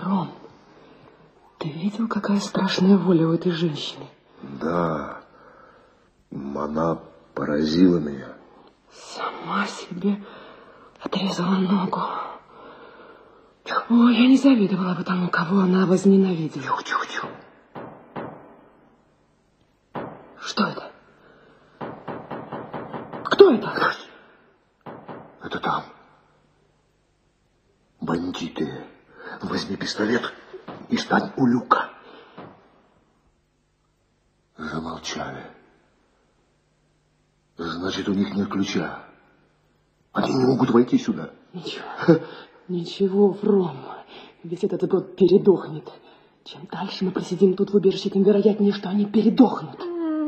Фром, ты видел, какая страшная воля у этой женщины? Да, она поразила меня. Сама себе отрезала ногу. Ой, я не завидовала бы тому, кого она возненавидела. Тихо. Что это? Кто это? Это там. Бандиты. Возьми пистолет и стань у люка. Замолчали. Значит, у них нет ключа. Они не могут войти сюда. Ничего, Фром. Ведь этот год передохнет. Чем дальше мы просидим тут в убежище, тем вероятнее, что они передохнут.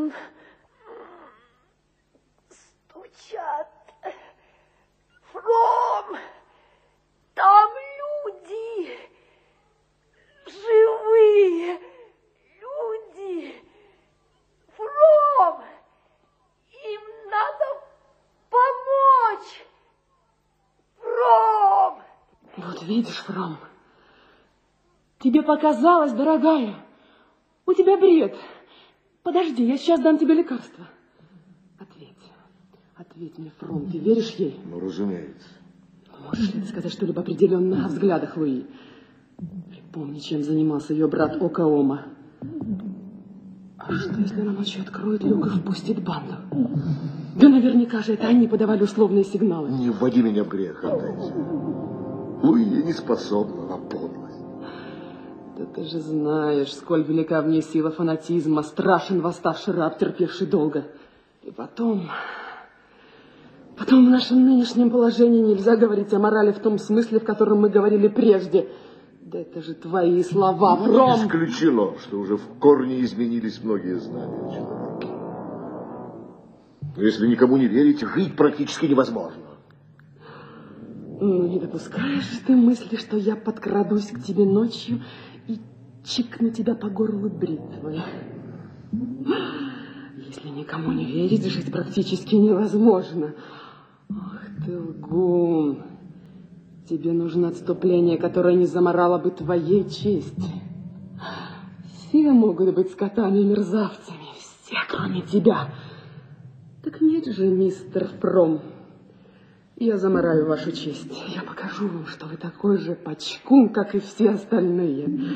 Стучат. Фром! Там люди! Живые люди! Фром! Им надо помочь! Фром! Вот видишь, Фром, тебе показалось, дорогая, у тебя бред. Подожди, я сейчас дам тебе лекарство. Ответь мне, Фром, ты веришь ей? Ну, разумеется. Можешь ли ты сказать что-либо определенное о взглядах Луи? Припомни, чем занимался ее брат Окаома. А что, если она ночью откроет люк и впустит банду? Да наверняка же это они подавали условные сигналы. Не вводи меня в грех, Антонис. Луи не способна на подлость. Да ты же знаешь, сколь велика в ней сила фанатизма, страшен восставший раб, терпевший долго. И потом в нашем нынешнем положении нельзя говорить о морали в том смысле, в котором мы говорили прежде. Да это же твои слова, Фром. Исключено, что уже в корне изменились многие знания человека. Но если никому не верить, жить практически невозможно. Ну, не допускаешь ты мысли, что я подкрадусь к тебе ночью и чикну тебя по горлу бритвой? Если никому не верить, жить практически невозможно. Ах ты лгун. Тебе нужно отступление, которое не заморало бы твоей чести. Все могут быть скотами и мерзавцами. Все, кроме тебя. Так нет же, мистер Фром. Я замораю вашу честь. Я покажу вам, что вы такой же пачкун, как и все остальные.